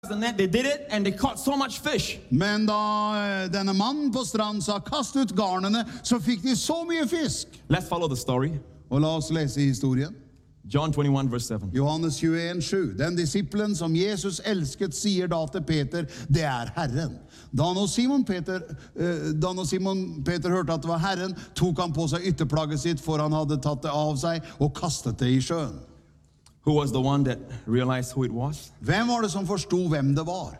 the net, they did it, and they caught so much fish. Men da denne mannen på strand sa kast ut garnene, så fikk de så mye fisk. Let's follow the story. Og la oss lese historien. John 21, verse 7. Johannes 21, 7. Den disippelen som Jesus elsket sier da til Peter, det er Herren. Da nå Simon Peter hørte at det var Herren, tok han på seg ytterplagget sitt, for han hadde tatt det av seg og kastet det i sjøen. Who was the one that realized who it was? Hvem var det som forstod hvem det var?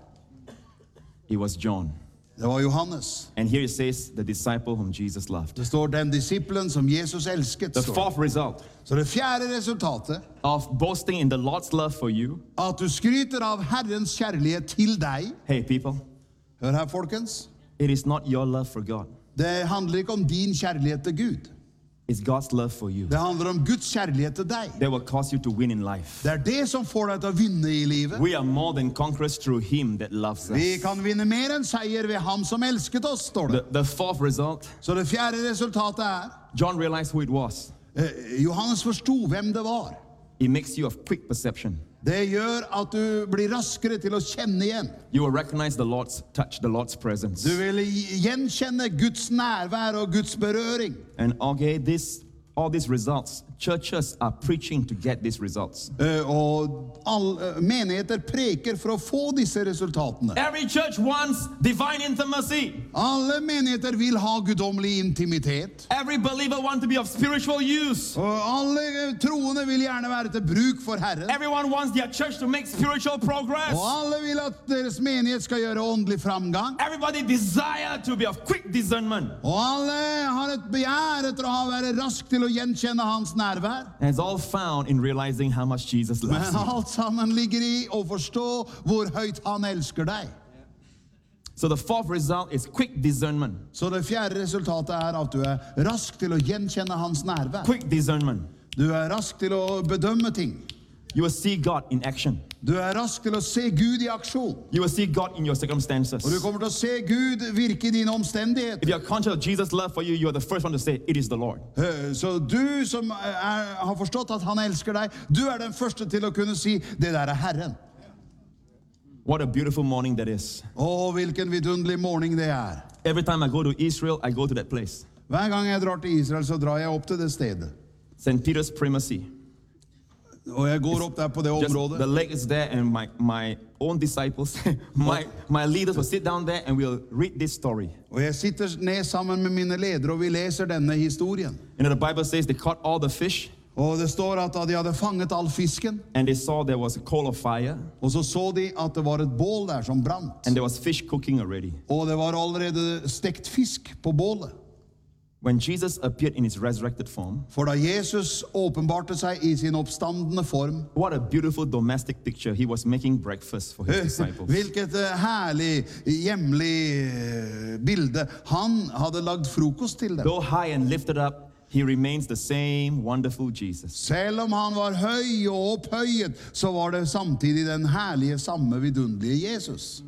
It was John. Det var Johannes. And here it says, the disciple whom Jesus loved. Det står den disippelen som Jesus elsket. The fourth result Så det fjerde resultatet of boasting in the Lord's love for you. at du skryter av Herrens kjærlighet til deg. Hey people, Hør her, folkens. it is not your love for God. Det handler ikke om din kjærlighet til Gud. It's God's love for you. Det handler om Guds kjærlighet til deg. That will cause you to win in life. Det er det som får deg til å vinne i livet. We are more than conquerors through Him that loves Vi us. kan vinne mer enn seier ved ham som elsket oss, står det. The fourth result, Så det fjerde resultatet er, John realized who it was. Johannes forstod hvem det var. It makes you of quick perception. Det gjør at du blir raskere til å kjenne igjen. You will recognize the Lord's touch, the Lord's presence. Du vil gjenkjenne Guds nærvær og Guds berøring. And okay, all these results, churches are preaching to get these results. Og alle menigheter preker for å få disse resultatene. Every church wants divine intimacy. Alle menigheter vil ha guddommelig intimitet. Every believer wants to be of spiritual use. Og alle troende vil gjerne være til bruk for Herren. Everyone wants their church to make spiritual progress. Og alle vil at deres menighet skal gjøre åndelig framgang. Everybody desire to be of quick discernment. Og alle har et begjær etter å være rask til å gjenkjenne hans nærvær. And it's all found in realizing how much Jesus loves Men you. alt sammen ligger i å forstå hvor høyt han elsker deg. So the fourth result is quick discernment. Så det fjerde resultatet er at du er rask til å gjenkjenne hans nærvær. Quick discernment. Du er rask til å bedømme ting. You will see God in action. Du er rask til å se Gud i aksjon. You will see God in your circumstances. Og du kommer til å se Gud virke i dine If omstendigheter. you are conscious of Jesus' love for you, you are the first one to say, it is the Lord. Så du som har forstått at han elsker deg, du er den første til å kunne si, det der er Herren. What a beautiful morning that is. Å, hvilken vidunderlig morgen det er. Every time I go to Israel, I go to that place. Hver gang jeg drar til Israel, så drar jeg opp til det stedet. St. Peter's Primacy. Og jeg går opp der på det Just the området. lake is there, and my own disciples, my leaders will sit down there and we'll read this story. Og jeg sitter ned sammen med mine ledere, og vi leser denne historien. You know, the Bible says they caught all the fish, Og det står at da de hadde fanget all fisken, and they saw there was a coal of fire, og så de at det var et bål der som brant. and there was fish cooking already. Og det var allerede stekt fisk på bålet. When Jesus appeared in his resurrected form, For da Jesus åpenbarte seg i sin oppstandende form, what a beautiful domestic picture. He was making breakfast for his disciples. hvilket herlig, hjemlig bilde. Han hadde lagd frokost til dem. Though high and lifted up, he remains the same wonderful Jesus. Selv om han var høy og opphøyet, så var det samtidig den herlige, samme vidunderlige Jesus.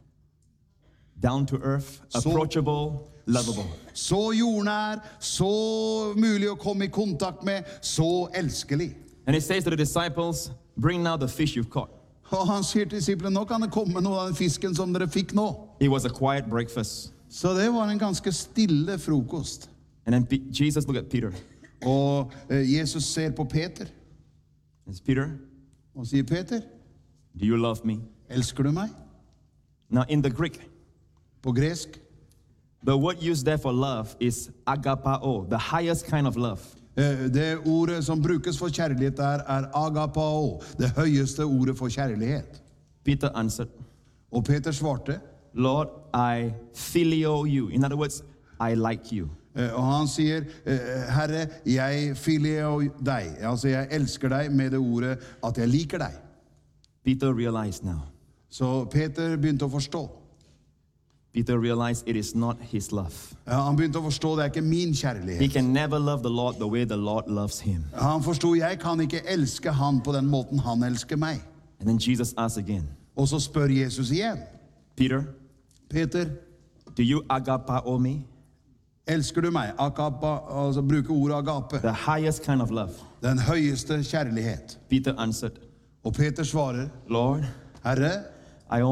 Down to earth, approachable, lovable. Så jordnær, så mulig å komme i kontakt med, så elskelig. And it says to the disciples, bring now the fish you've caught. Og han sier til disiplene, nå kan det komme noe av den fisken som dere fikk nå. It was a quiet breakfast. Så det var en ganske stille frokost. And then Jesus looked at Peter. Og Jesus ser på Peter, It's Peter, og sier, Peter, do you love me? elsker du meg? Now in the Greek, På gresk. the word used there for love is agapao, the highest kind of love. Det ordet som brukes for kjærlighet er agapao, det høyeste ordet for kjærlighet. Peter answered, Og Peter svarte, Lord, I filio you. In other words, I like you. og han sier, Herre, jeg filio deg. Altså, jeg elsker deg med det ordet at jeg liker deg. Peter realized now. Så Peter begynte å forstå. Peter realized it is not his love. Han begynte å forstå, det er ikke min He kjærlighet. can never love the Lord the way the Lord loves him. Han forstod, jeg kan ikke elske han på den måten han elsker meg. And then Jesus asked again, Og så spør Jesus igjen, Peter, Peter, do you agapao me? elsker du meg? Akapa, altså bruke ordet agape. The highest kind of love. Den høyeste kjærlighet. Peter answered, Og Peter svarer, Lord, Herre,